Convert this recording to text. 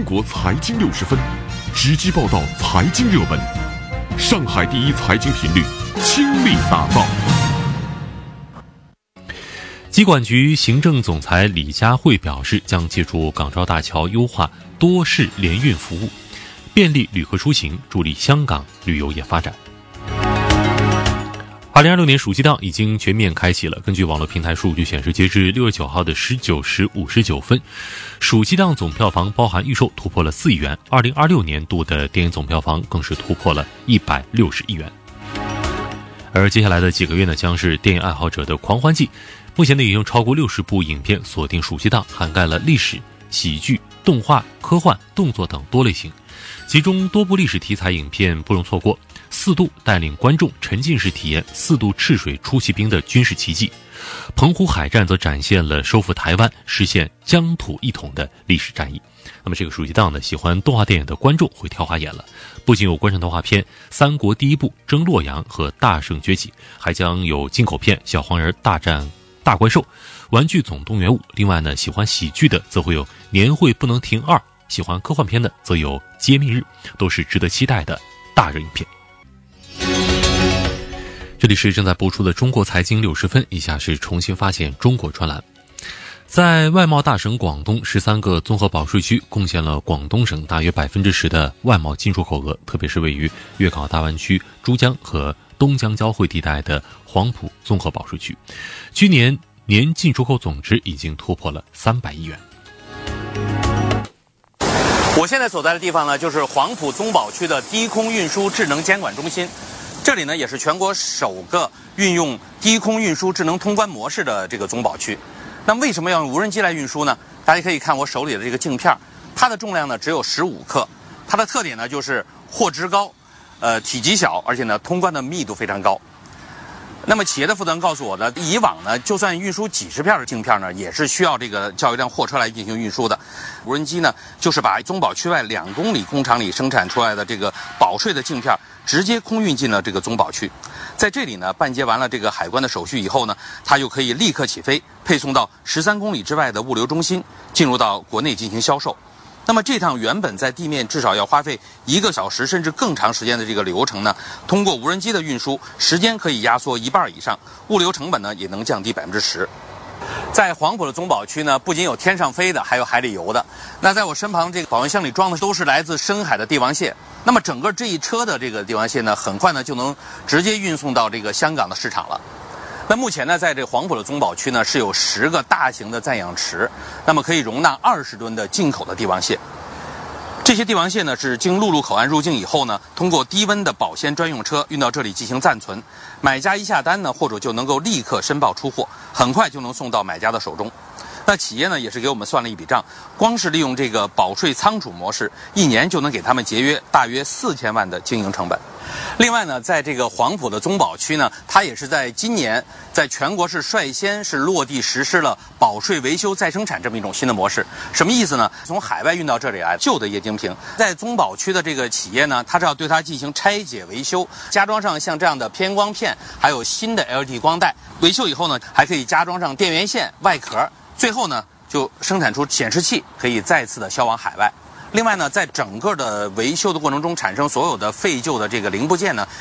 国财经60分，直击报道财经热门，上海第一财经频率倾力打造。 机管局行政总裁李佳慧表示，将借助港珠澳大桥优化多式联运服务，便利旅客出行，助力香港旅游业发展。2026年暑期档已经全面开启了。根据网络平台数据显示，截至6月9号的19时59分，暑期档总票房包含预售突破了4亿元，2026年度的电影总票房更是突破了160亿元。而接下来的几个月呢，将是电影爱好者的狂欢季。目前呢，已经超过60部影片锁定暑期档，涵盖了历史、喜剧、动画、科幻、动作等多类型。其中多部历史题材影片不容错过。4度带领观众沉浸式体验4度赤水出奇兵的军事奇迹，澎湖海战则展现了收复台湾、实现疆土一统的历史战役。那么这个暑期档呢，喜欢动画电影的观众会挑花眼了。不仅有国产动画片《三国第一部》征洛阳和大圣崛起，还将有进口片《小黄人大战大怪兽》、《玩具总动员5》。另外呢，喜欢喜剧的则会有《年会不能停2》，喜欢科幻片的则有《揭秘日》，都是值得期待的大热影片。这里是正在播出的中国财经60分，以下是重新发现中国专栏。在外贸大省广东，13个综合保税区贡献了广东省大约10%的外贸进出口额，特别是位于粤港澳大湾区珠江和东江交汇地带的黄埔综合保税区，去年年进出口总值已经突破了300亿元。 我现在所在的地方呢，就是黄埔综保区的低空运输智能监管中心。这里呢，也是全国首个运用低空运输智能通关模式的这个综保区。那为什么要用无人机来运输呢？大家可以看我手里的这个镜片，它的重量呢只有15克。它的特点呢就是货值高，体积小，而且呢通关的密度非常高。那么企业的负责人告诉我呢，以往呢就算运输几十片的镜片呢，也是需要这个叫一辆货车来进行运输的。无人机呢就是把综保区外2公里工厂里生产出来的这个保税的镜片直接空运进了这个综保区，在这里呢办结完了这个海关的手续以后呢，它就可以立刻起飞，配送到13公里之外的物流中心，进入到国内进行销售。那么这趟原本在地面至少要花费1个小时甚至更长时间的这个流程呢，通过无人机的运输，时间可以压缩1半以上，物流成本呢也能降低10%。在黄埔的综保区呢，不仅有天上飞的，还有海里游的。那在我身旁这个保温箱里装的都是来自深海的帝王蟹。那么整个这一车的这个帝王蟹呢，很快呢就能直接运送到这个香港的市场了。那目前呢，在这黄埔的综保区呢，是有10个大型的暂养池，那么可以容纳20吨的进口的帝王蟹。这些帝王蟹呢，是经陆路口岸入境以后呢，通过低温的保鲜专用车运到这里进行暂存。买家一下单呢，货主就能够立刻申报出货，很快就能送到买家的手中。那企业呢，也是给我们算了一笔账，光是利用这个保税仓储模式，1年就能给他们节约大约4000万的经营成本。另外呢，在这个黄埔的综保区呢，它也是在今年在全国是率先是落地实施了保税维修再生产这么一种新的模式。什么意思呢？从海外运到这里来旧的液晶屏，在综保区的这个企业呢，它是要对它进行拆解维修，加装上像这样的偏光片，还有新的 LED 光带。维修以后呢，还可以加装上电源线、外壳，最后呢就生产出显示器，可以再次的销往海外。另外呢，在整个的维修的过程中产生所有的废旧的这个零部件呢，